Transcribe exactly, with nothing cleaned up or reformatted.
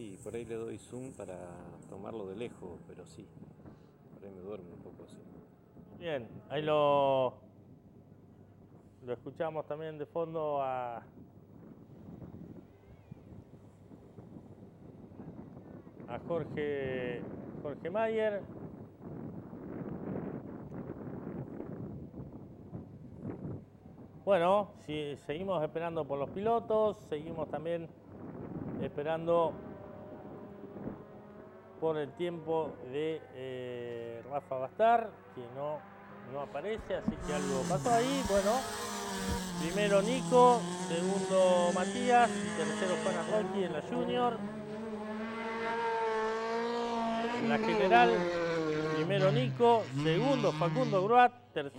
sí, por ahí le doy zoom para tomarlo de lejos, pero sí, por ahí me duermo un poco así. Bien, ahí lo, lo escuchamos también de fondo a, a Jorge, Jorge Mayer. Bueno, si, seguimos esperando por los pilotos, seguimos también esperando por el tiempo de eh, Rafa Bastar, que no, no aparece, así que algo pasó ahí. Bueno, primero Nico, segundo Matías, tercero Juan Arroqui en la Junior. En la general, primero Nico, segundo Facundo Gruat, tercero